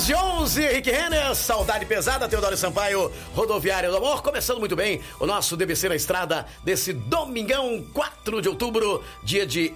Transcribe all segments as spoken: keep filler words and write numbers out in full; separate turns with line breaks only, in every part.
onze e onze, Henrique Renner, Saudade Pesada, Teodoro Sampaio, Rodoviária do Amor, começando muito bem o nosso D B C na estrada desse domingão, quatro de outubro, dia de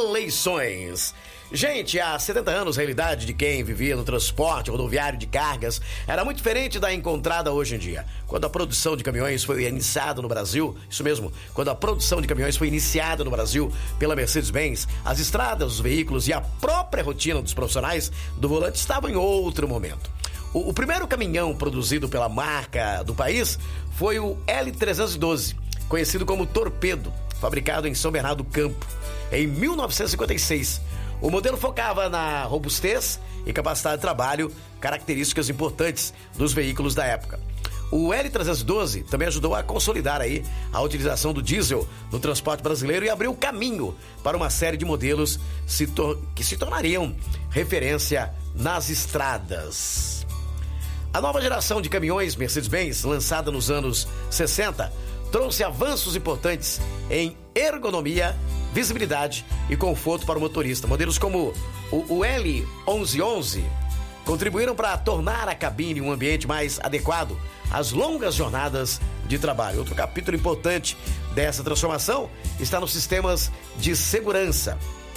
eleições. Gente, há setenta anos, a realidade de quem vivia no transporte rodoviário de cargas era muito diferente da encontrada hoje em dia. Quando a produção de caminhões foi iniciada no Brasil, isso mesmo, quando a produção de caminhões foi iniciada no Brasil pela Mercedes-Benz, as estradas, os veículos e a própria rotina dos profissionais do volante estavam em outro momento. O, o primeiro caminhão produzido pela marca do país foi o L trezentos e doze, conhecido como Torpedo, fabricado em São Bernardo do Campo, em mil novecentos e cinquenta e seis. O modelo focava na robustez e capacidade de trabalho, características importantes dos veículos da época. O L trezentos e doze também ajudou a consolidar aí a utilização do diesel no transporte brasileiro e abriu caminho para uma série de modelos se tor- que se tornariam referência nas estradas. A nova geração de caminhões Mercedes-Benz, lançada nos anos sessenta, trouxe avanços importantes em ergonomia, visibilidade e conforto para o motorista. Modelos como o, o L onze onze contribuíram para tornar a cabine um ambiente mais adequado às longas jornadas de trabalho. Outro capítulo importante dessa transformação está nos sistemas de segurança.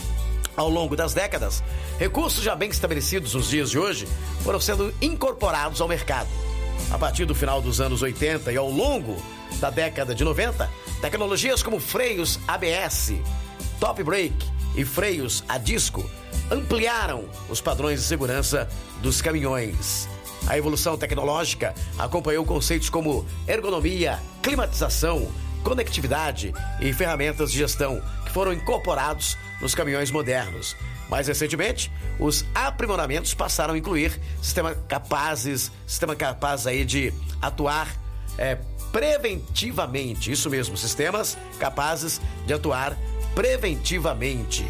Ao longo das décadas, recursos já bem estabelecidos nos dias de hoje foram sendo incorporados ao mercado. A partir do final dos anos oitenta e ao longo da década de noventa, tecnologias como freios A B S, top brake e freios a disco ampliaram os padrões de segurança dos caminhões. A evolução tecnológica acompanhou conceitos como ergonomia, climatização, conectividade e ferramentas de gestão que foram incorporados nos caminhões modernos. Mais recentemente, os aprimoramentos passaram a incluir sistemas capazes, sistema capaz aí de atuar é, preventivamente. Isso mesmo, sistemas capazes de atuar preventivamente.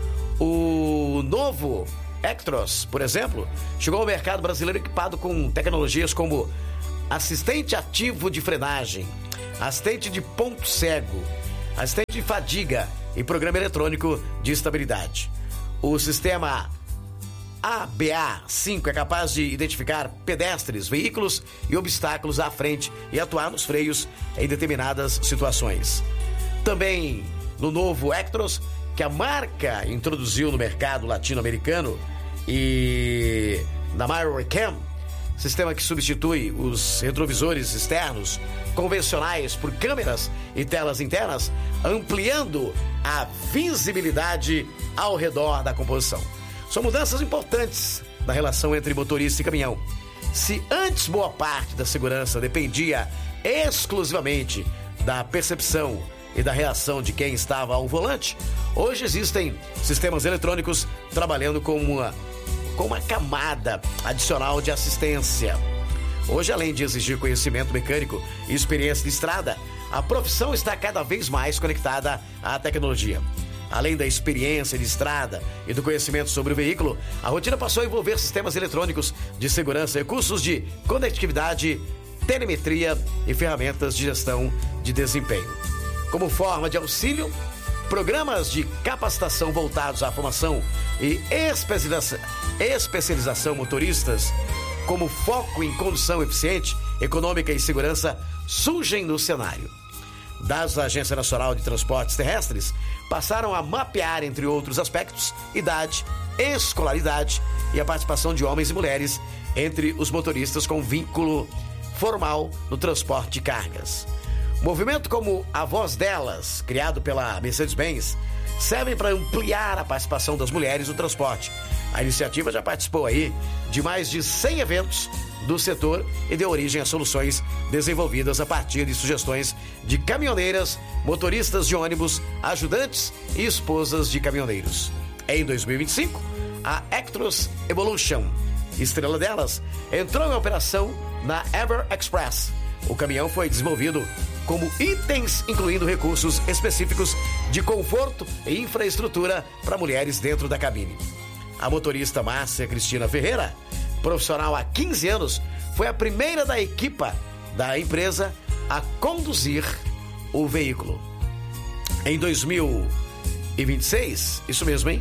O novo Actros, por exemplo, chegou ao mercado brasileiro equipado com tecnologias como assistente ativo de frenagem, assistente de ponto cego, assistente de fadiga e programa eletrônico de estabilidade. O sistema A B A cinco é capaz de identificar pedestres, veículos e obstáculos à frente e atuar nos freios em determinadas situações. Também no novo Actros, que a marca introduziu no mercado latino-americano, e na MyRecam, sistema que substitui os retrovisores externos convencionais por câmeras e telas internas, ampliando a visibilidade ao redor da composição. São mudanças importantes na relação entre motorista e caminhão. Se antes boa parte da segurança dependia exclusivamente da percepção e da reação de quem estava ao volante, hoje existem sistemas eletrônicos trabalhando com uma, com uma camada adicional de assistência. Hoje, além de exigir conhecimento mecânico e experiência de estrada, a profissão está cada vez mais conectada à tecnologia. Além da experiência de estrada e do conhecimento sobre o veículo, a rotina passou a envolver sistemas eletrônicos de segurança, recursos de conectividade, telemetria e ferramentas de gestão de desempenho. Como forma de auxílio, programas de capacitação voltados à formação e especialização, especialização motoristas, como foco em condução eficiente, econômica e segurança, surgem no cenário. Dados da Agência Nacional de Transportes Terrestres passaram a mapear, entre outros aspectos, idade, escolaridade e a participação de homens e mulheres entre os motoristas com vínculo formal no transporte de cargas. Movimento como A Voz Delas, criado pela Mercedes-Benz, servem para ampliar a participação das mulheres no transporte. A iniciativa já participou aí de mais de cem eventos do setor e deu origem a soluções desenvolvidas a partir de sugestões de caminhoneiras, motoristas de ônibus, ajudantes e esposas de caminhoneiros. Em dois mil e vinte e cinco, a Actros Evolution, estrela delas, entrou em operação na Ever Express. O caminhão foi desenvolvido como itens incluindo recursos específicos de conforto e infraestrutura para mulheres dentro da cabine. A motorista Márcia Cristina Ferreira, profissional há quinze anos, foi a primeira da equipa da empresa a conduzir o veículo. Em dois mil e vinte e seis, isso mesmo, hein?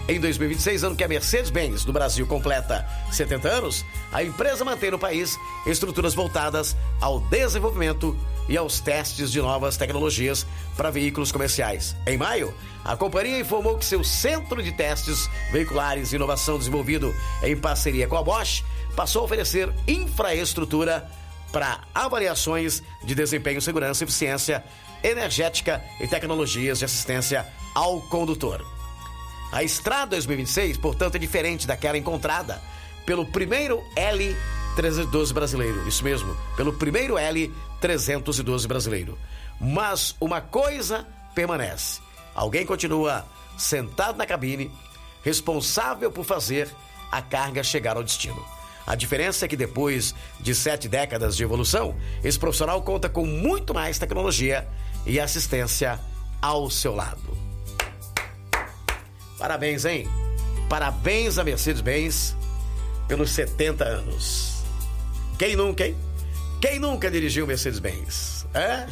Em dois mil e vinte e seis, ano que a Mercedes-Benz do Brasil completa setenta anos, a empresa mantém no país estruturas voltadas ao desenvolvimento e aos testes de novas tecnologias para veículos comerciais. Em maio, a companhia informou que seu centro de testes veiculares e inovação desenvolvido em parceria com a Bosch passou a oferecer infraestrutura para avaliações de desempenho, segurança, eficiência energética e tecnologias de assistência ao condutor. A Estrada dois mil e vinte e seis, portanto, é diferente daquela encontrada pelo primeiro L trezentos e doze brasileiro. Isso mesmo, pelo primeiro L trezentos e doze brasileiro. Mas uma coisa permanece. Alguém continua sentado na cabine, responsável por fazer a carga chegar ao destino. A diferença é que depois de sete décadas de evolução, esse profissional conta com muito mais tecnologia e assistência ao seu lado. Parabéns, hein? Parabéns a Mercedes-Benz pelos setenta anos. Quem nunca, hein? Quem nunca dirigiu Mercedes-Benz? É?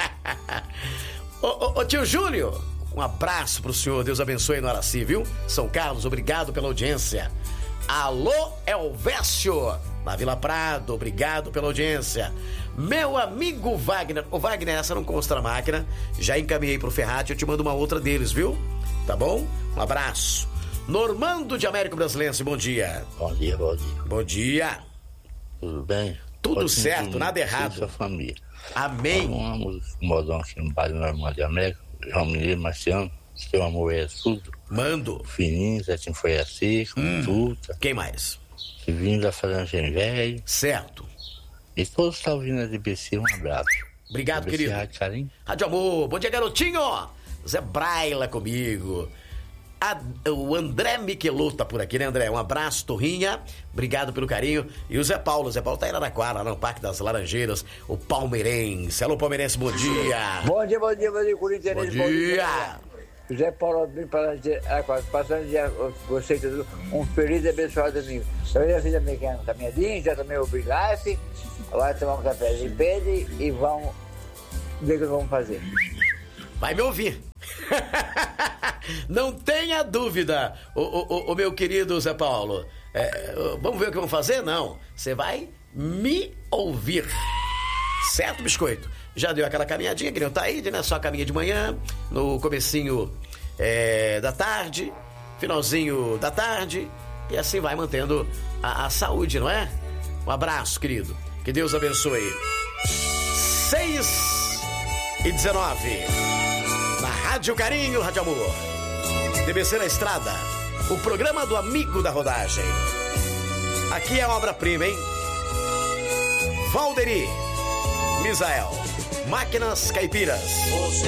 ô, ô, ô, tio Júlio, um abraço pro senhor. Deus abençoe no Araci, viu? São Carlos, obrigado pela audiência. Alô, Elvésio, na Vila Prado, obrigado pela audiência. Meu amigo Wagner, ô Wagner, essa não consta na máquina, já encaminhei pro Ferrati, eu te mando uma outra deles, viu? Tá bom? Um abraço. Normando de Américo Brasilense, bom dia.
Bom dia, bom dia.
Bom dia.
Tudo bem?
Tudo
Pode
certo,
tudo,
nada errado.
Sua família.
Amém.
Vamos modão aqui no bairro Normal de América, João Mineiro, Marciano, seu amor é tudo.
Mando.
Fininho, Zetinho foi assim, com
Hum.
tuta.
Quem mais?
Vindo da Falange Velho.
Certo.
E todos que estão ouvindo a D B C, um abraço.
Obrigado,
D B C,
querido.
Rádio Carinho.
Rádio Amor, bom dia, garotinho. Zé Braila comigo. A, o André Miquelot tá por aqui, né, André? Um abraço, Torrinha. Obrigado pelo carinho. E o Zé Paulo. O Zé Paulo tá em Araraquara, lá no Parque das Laranjeiras. O palmeirense. Alô, palmeirense, bom dia.
Bom dia, bom dia, bom dia, Corinthians.
Bom dia.
José Paulo, bem para passando dia, você tudo, um feliz e abençoado domingo. Eu já fiz a minha caminhadinha, já tomei o Big Life, agora tomar um café de pede e vamos ver o que vamos fazer.
Vai me ouvir. Não tenha dúvida, o, o, o meu querido Zé Paulo. É, vamos ver o que vamos fazer? Não. Você vai me ouvir. Certo, biscoito? Já deu aquela caminhadinha, que não tá aí, né? Só a caminha de manhã, no comecinho é, da tarde, finalzinho da tarde, e assim vai mantendo a, a saúde, não é? Um abraço, querido. Que Deus abençoe. seis e dezenove. Na Rádio Carinho, Rádio Amor. D B C na Estrada. O programa do amigo da rodagem. Aqui é obra-prima, hein? Valderi Misael. Máquinas Caipiras.